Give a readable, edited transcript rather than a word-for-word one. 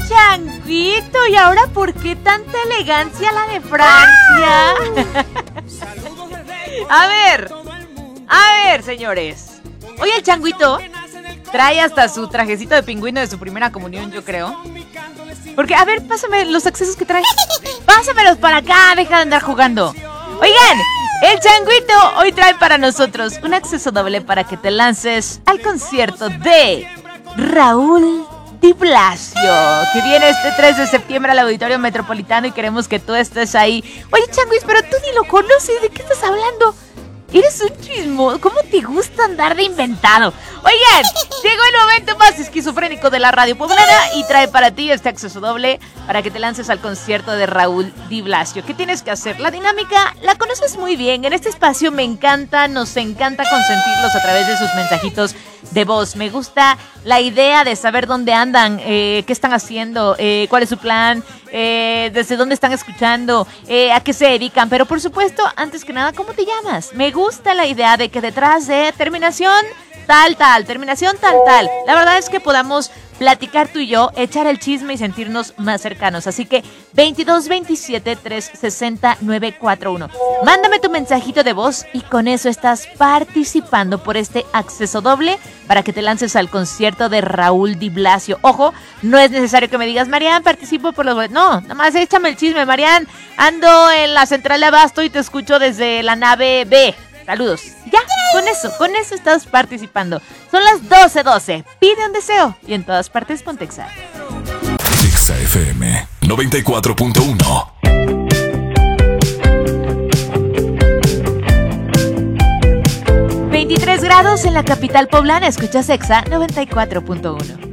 Changuito, ¿y ahora por qué tanta elegancia la de Francia? A ver, señores. Hoy el Changuito trae hasta su trajecito de pingüino de su primera comunión, yo creo. Porque, a ver, pásame los accesos que trae. Pásamelos para acá, deja de andar jugando. Oigan, el Changuito hoy trae para nosotros un acceso doble para que te lances al concierto de Raúl Di Blasio, que viene este 3 de septiembre al Auditorio Metropolitano y queremos que tú estés ahí. Oye, Changuis, pero tú ni lo conoces, ¿de qué estás hablando? Eres un chismoso, ¿cómo te gusta andar de inventado? Oigan, llegó el momento más esquizofrénico de la radio poblana y trae para ti este acceso doble para que te lances al concierto de Raúl Di Blasio. ¿Qué tienes que hacer? La dinámica la conoces muy bien. En este espacio nos encanta consentirlos a través de sus mensajitos de voz. Me gusta la idea de saber dónde andan, qué están haciendo, cuál es su plan, desde dónde están escuchando, a qué se dedican. Pero por supuesto, antes que nada, ¿cómo te llamas? Me gusta la idea de que detrás de terminación tal, la verdad es que podamos platicar tú y yo, echar el chisme y sentirnos más cercanos. Así que 2227-360-941. Mándame tu mensajito de voz y con eso estás participando por este acceso doble para que te lances al concierto de Raúl Di Blasio. Ojo, no es necesario que me digas, Marian, participo por los boletos. No, nada más échame el chisme, Marian. Ando en la central de Abasto y te escucho desde la nave B. Saludos. Ya, con eso estás participando. Son las 12:12. Pide un deseo y en todas partes ponte Exa. Exa FM 94.1. 23 grados en la capital poblana. Escuchas Exa 94.1.